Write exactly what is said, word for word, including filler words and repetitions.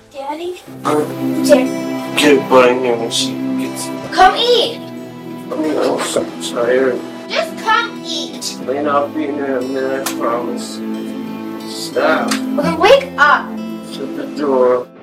Daddy? Uh, Dad. Get by here when she gets. Come eat! I'm so tired. Just come eat! Lane, I'll be in there in a minute, I promise. Stop. Okay, wake up! Shut the door.